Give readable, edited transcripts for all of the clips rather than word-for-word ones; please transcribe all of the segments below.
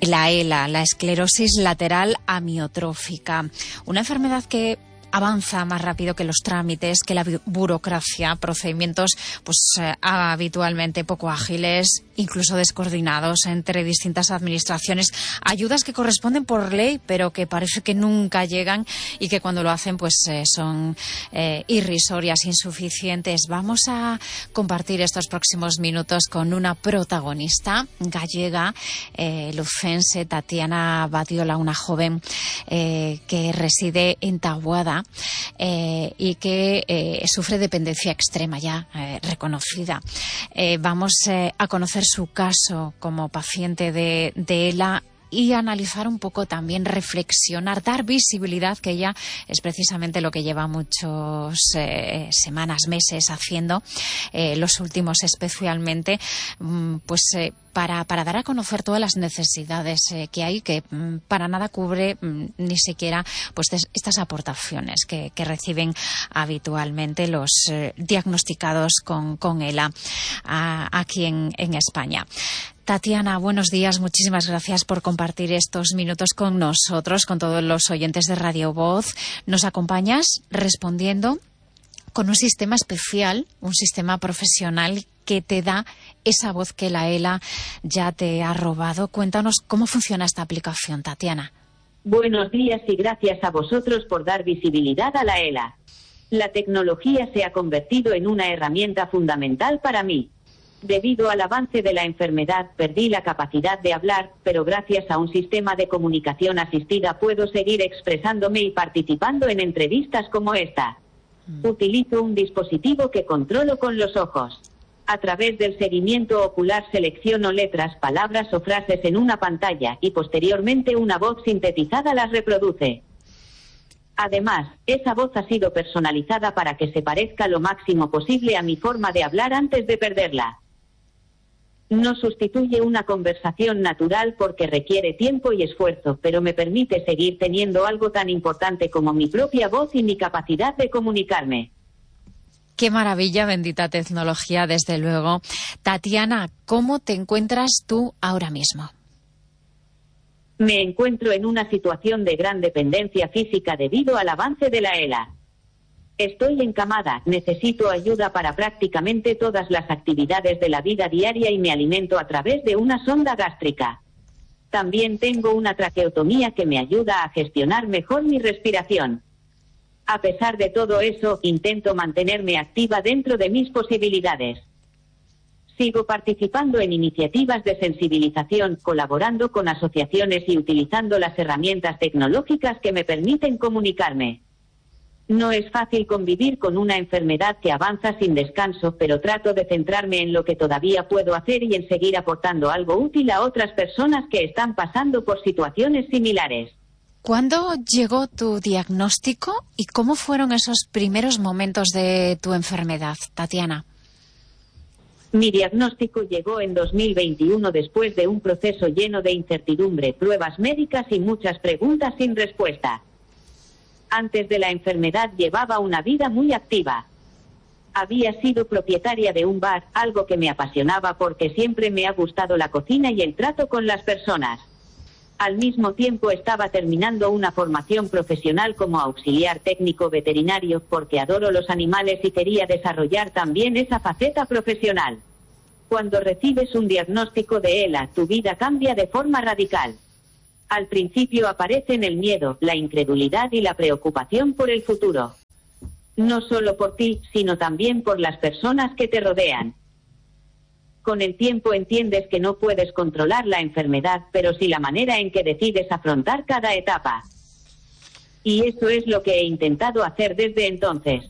la ELA, la esclerosis lateral amiotrófica, una enfermedad que avanza más rápido que los trámites, que la burocracia, procedimientos habitualmente poco ágiles, incluso descoordinados entre distintas administraciones, ayudas que corresponden por ley, pero que parece que nunca llegan y que cuando lo hacen son irrisorias, insuficientes. Vamos a compartir estos próximos minutos con una protagonista gallega, lucense, Tatiana Badiola, una joven que reside en Taboada, y que sufre dependencia extrema ya reconocida. Vamos a conocer su caso como paciente de ELA y analizar un poco también, reflexionar, dar visibilidad, que ella es precisamente lo que lleva muchas semanas, meses haciendo, los últimos especialmente, para dar a conocer todas las necesidades que hay, que para nada cubre ni siquiera estas aportaciones que reciben habitualmente los diagnosticados con ELA aquí en España. Tatiana, buenos días, muchísimas gracias por compartir estos minutos con nosotros, con todos los oyentes de Radio Voz. Nos acompañas respondiendo con un sistema especial, un sistema profesional que te da esa voz que la ELA ya te ha robado. Cuéntanos cómo funciona esta aplicación, Tatiana. Buenos días y gracias a vosotros por dar visibilidad a la ELA. La tecnología se ha convertido en una herramienta fundamental para mí. Debido al avance de la enfermedad, perdí la capacidad de hablar, pero gracias a un sistema de comunicación asistida puedo seguir expresándome y participando en entrevistas como esta. Utilizo un dispositivo que controlo con los ojos. A través del seguimiento ocular selecciono letras, palabras o frases en una pantalla y posteriormente una voz sintetizada las reproduce. Además, esa voz ha sido personalizada para que se parezca lo máximo posible a mi forma de hablar antes de perderla. No sustituye una conversación natural porque requiere tiempo y esfuerzo, pero me permite seguir teniendo algo tan importante como mi propia voz y mi capacidad de comunicarme. Qué maravilla, bendita tecnología, desde luego. Tatiana, ¿cómo te encuentras tú ahora mismo? Me encuentro en una situación de gran dependencia física debido al avance de la ELA. Estoy encamada, necesito ayuda para prácticamente todas las actividades de la vida diaria y me alimento a través de una sonda gástrica. También tengo una traqueotomía que me ayuda a gestionar mejor mi respiración. A pesar de todo eso, intento mantenerme activa dentro de mis posibilidades. Sigo participando en iniciativas de sensibilización, colaborando con asociaciones y utilizando las herramientas tecnológicas que me permiten comunicarme. No es fácil convivir con una enfermedad que avanza sin descanso, pero trato de centrarme en lo que todavía puedo hacer y en seguir aportando algo útil a otras personas que están pasando por situaciones similares. ¿Cuándo llegó tu diagnóstico y cómo fueron esos primeros momentos de tu enfermedad, Tatiana? Mi diagnóstico llegó en 2021 después de un proceso lleno de incertidumbre, pruebas médicas y muchas preguntas sin respuesta. Antes de la enfermedad llevaba una vida muy activa. Había sido propietaria de un bar, algo que me apasionaba porque siempre me ha gustado la cocina y el trato con las personas. Al mismo tiempo estaba terminando una formación profesional como auxiliar técnico veterinario porque adoro los animales y quería desarrollar también esa faceta profesional. Cuando recibes un diagnóstico de ELA, tu vida cambia de forma radical. Al principio aparecen el miedo, la incredulidad y la preocupación por el futuro. No solo por ti, sino también por las personas que te rodean. Con el tiempo entiendes que no puedes controlar la enfermedad, pero sí la manera en que decides afrontar cada etapa. Y eso es lo que he intentado hacer desde entonces.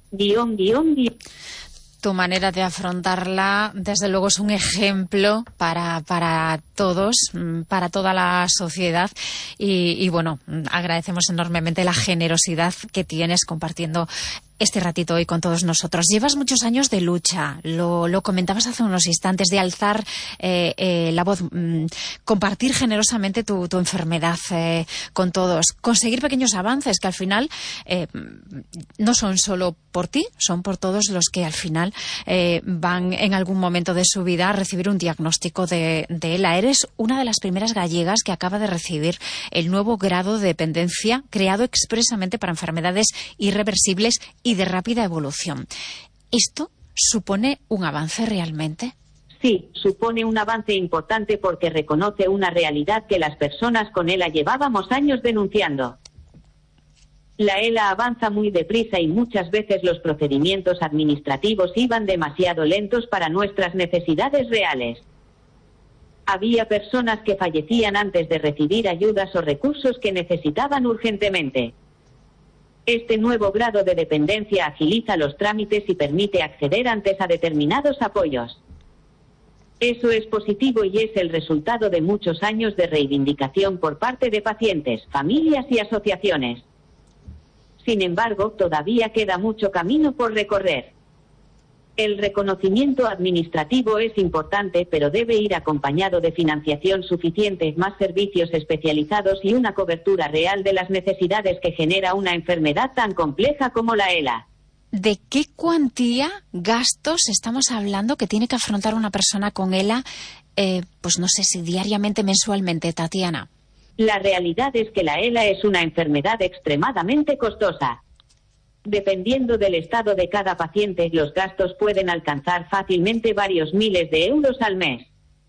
Tu manera de afrontarla, desde luego, es un ejemplo para todos, para toda la sociedad. Y bueno, agradecemos enormemente la generosidad que tienes compartiendo este ratito hoy con todos nosotros. Llevas muchos años de lucha, lo comentabas hace unos instantes, de alzar la voz, compartir generosamente tu enfermedad con todos, conseguir pequeños avances que al final no son solo por ti, son por todos los que al final van en algún momento de su vida a recibir un diagnóstico de ELA. Eres una de las primeras gallegas que acaba de recibir el nuevo grado de dependencia creado expresamente para enfermedades irreversibles y de rápida evolución. ¿Esto supone un avance realmente? Sí, supone un avance importante porque reconoce una realidad que las personas con ELA llevábamos años denunciando. La ELA avanza muy deprisa y muchas veces los procedimientos administrativos iban demasiado lentos para nuestras necesidades reales. Había personas que fallecían antes de recibir ayudas o recursos que necesitaban urgentemente. Este nuevo grado de dependencia agiliza los trámites y permite acceder antes a determinados apoyos. Eso es positivo y es el resultado de muchos años de reivindicación por parte de pacientes, familias y asociaciones. Sin embargo, todavía queda mucho camino por recorrer. El reconocimiento administrativo es importante, pero debe ir acompañado de financiación suficiente, más servicios especializados y una cobertura real de las necesidades que genera una enfermedad tan compleja como la ELA. ¿De qué cuantía, gastos estamos hablando que tiene que afrontar una persona con ELA, pues no sé si diariamente, mensualmente, Tatiana? La realidad es que la ELA es una enfermedad extremadamente costosa. Dependiendo del estado de cada paciente, los gastos pueden alcanzar fácilmente varios miles de euros al mes.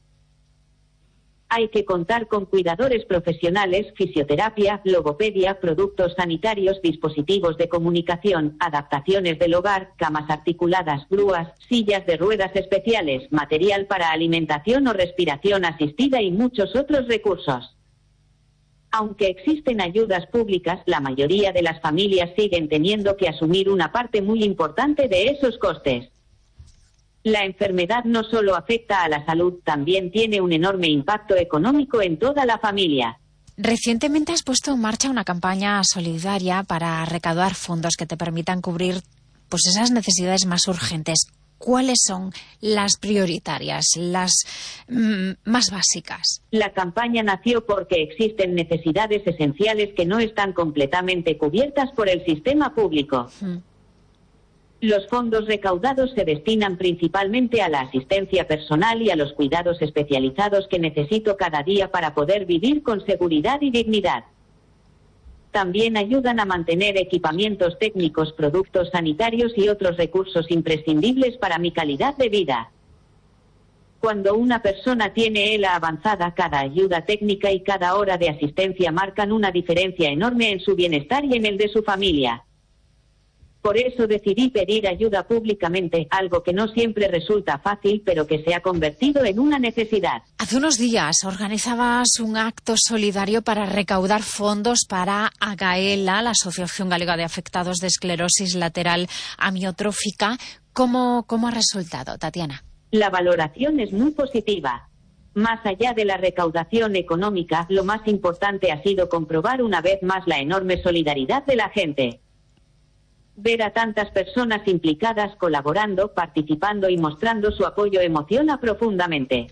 Hay que contar con cuidadores profesionales, fisioterapia, logopedia, productos sanitarios, dispositivos de comunicación, adaptaciones del hogar, camas articuladas, grúas, sillas de ruedas especiales, material para alimentación o respiración asistida y muchos otros recursos. Aunque existen ayudas públicas, la mayoría de las familias siguen teniendo que asumir una parte muy importante de esos costes. La enfermedad no solo afecta a la salud, también tiene un enorme impacto económico en toda la familia. Recientemente has puesto en marcha una campaña solidaria para recaudar fondos que te permitan cubrir pues esas necesidades más urgentes. ¿Cuáles son las prioritarias, las más básicas? La campaña nació porque existen necesidades esenciales que no están completamente cubiertas por el sistema público. Los fondos recaudados se destinan principalmente a la asistencia personal y a los cuidados especializados que necesito cada día para poder vivir con seguridad y dignidad. También ayudan a mantener equipamientos técnicos, productos sanitarios y otros recursos imprescindibles para mi calidad de vida. Cuando una persona tiene ELA avanzada, cada ayuda técnica y cada hora de asistencia marcan una diferencia enorme en su bienestar y en el de su familia. Por eso decidí pedir ayuda públicamente, algo que no siempre resulta fácil, pero que se ha convertido en una necesidad. Hace unos días organizabas un acto solidario para recaudar fondos para AGAELA, la Asociación Galega de Afectados de Esclerosis Lateral Amiotrófica. ¿Cómo ha resultado, Tatiana? La valoración es muy positiva. Más allá de la recaudación económica, lo más importante ha sido comprobar una vez más la enorme solidaridad de la gente. Ver a tantas personas implicadas, colaborando, participando y mostrando su apoyo emociona profundamente.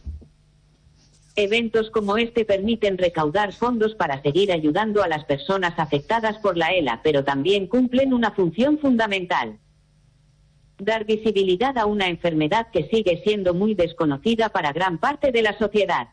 Eventos como este permiten recaudar fondos para seguir ayudando a las personas afectadas por la ELA, pero también cumplen una función fundamental: dar visibilidad a una enfermedad que sigue siendo muy desconocida para gran parte de la sociedad.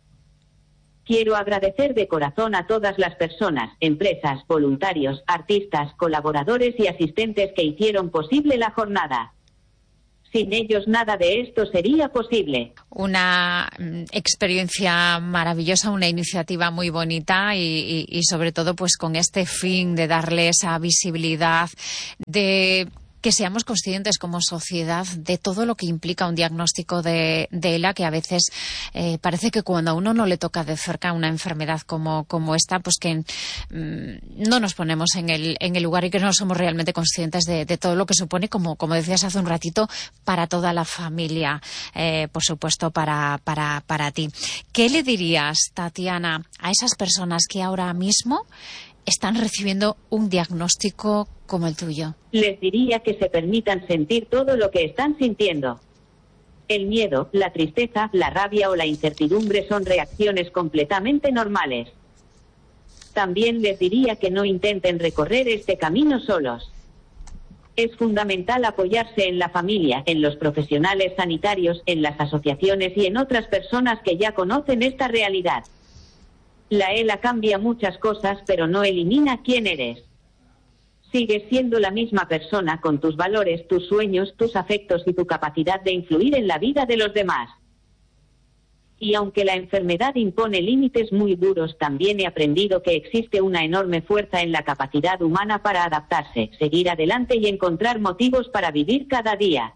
Quiero agradecer de corazón a todas las personas, empresas, voluntarios, artistas, colaboradores y asistentes que hicieron posible la jornada. Sin ellos nada de esto sería posible. Una experiencia maravillosa, una iniciativa muy bonita y sobre todo pues con este fin de darle esa visibilidad, de que seamos conscientes como sociedad de todo lo que implica un diagnóstico de ELA, que a veces parece que cuando a uno no le toca de cerca una enfermedad como esta, pues que no nos ponemos en el lugar y que no somos realmente conscientes de todo lo que supone, como decías hace un ratito, para toda la familia, por supuesto para ti. ¿Qué le dirías, Tatiana, a esas personas que ahora mismo están recibiendo un diagnóstico como el tuyo? Les diría que se permitan sentir todo lo que están sintiendo. El miedo, la tristeza, la rabia o la incertidumbre son reacciones completamente normales. También les diría que no intenten recorrer este camino solos. Es fundamental apoyarse en la familia, en los profesionales sanitarios, en las asociaciones y en otras personas que ya conocen esta realidad. La ELA cambia muchas cosas, pero no elimina quién eres. Sigues siendo la misma persona con tus valores, tus sueños, tus afectos y tu capacidad de influir en la vida de los demás. Y aunque la enfermedad impone límites muy duros, también he aprendido que existe una enorme fuerza en la capacidad humana para adaptarse, seguir adelante y encontrar motivos para vivir cada día.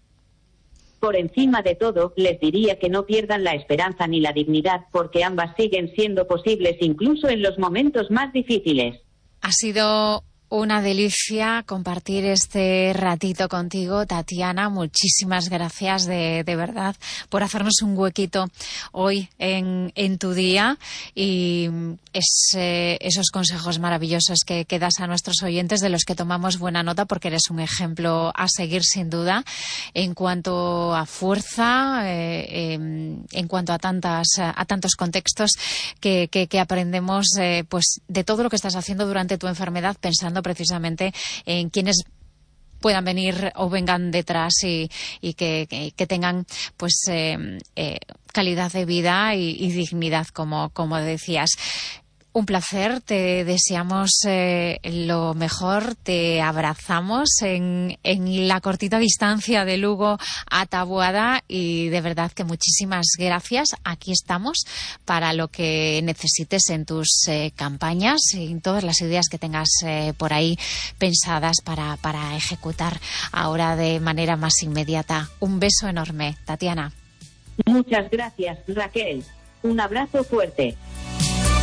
Por encima de todo, les diría que no pierdan la esperanza ni la dignidad, porque ambas siguen siendo posibles incluso en los momentos más difíciles. Ha sido una delicia compartir este ratito contigo, Tatiana. Muchísimas gracias de verdad por hacernos un huequito hoy en tu día y esos consejos maravillosos que das a nuestros oyentes, de los que tomamos buena nota, porque eres un ejemplo a seguir sin duda en cuanto a fuerza, en cuanto a tantos contextos que aprendemos pues de todo lo que estás haciendo durante tu enfermedad, pensando precisamente en quienes puedan venir o vengan detrás y que tengan pues calidad de vida y dignidad, como decías. Un placer, te deseamos lo mejor, te abrazamos en la cortita distancia de Lugo a Taboada y de verdad que muchísimas gracias. Aquí estamos para lo que necesites en tus campañas y en todas las ideas que tengas por ahí pensadas para ejecutar ahora de manera más inmediata. Un beso enorme, Tatiana. Muchas gracias, Raquel. Un abrazo fuerte.